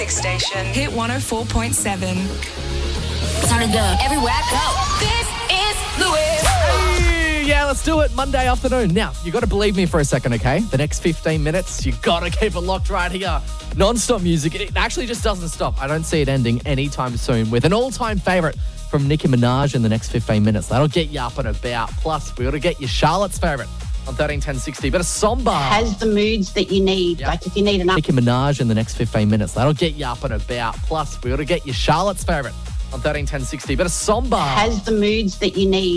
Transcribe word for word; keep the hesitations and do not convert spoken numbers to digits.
music station. Hit one oh four point seven. Turn it up everywhere I go. This is Louis. Hey, yeah, let's do it. Monday afternoon. Now, you got to believe me for a second, okay? The next fifteen minutes, you got to keep it locked right here. Non-stop music. It actually just doesn't stop. I don't see it ending anytime soon with an all-time favourite from Nicki Minaj in the next fifteen minutes. That'll get you up and about. Plus, we got to get you Charlotte's favourite on thirteen ten sixty. But a Somba has the moods that you need. Yep. Like if you need an up. Nicki Minaj in the next fifteen minutes. That'll get you up and about. Plus, we got to get you Charlotte's favourite on thirteen ten sixty. But a Somba has the moods that you need.